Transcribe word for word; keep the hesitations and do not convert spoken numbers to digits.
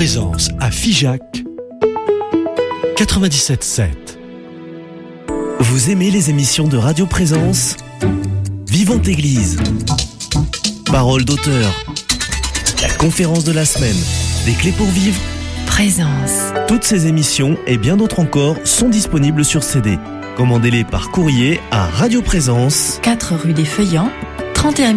Présence à Figeac, quatre-vingt-dix-sept sept. Vous aimez les émissions de Radio Présence ? Vivante Église, Parole d'auteur, la conférence de la semaine, des clés pour vivre, Présence. Toutes ces émissions et bien d'autres encore sont disponibles sur C D. Commandez-les par courrier à Radio Présence, quatre rue des Feuillants, trente et un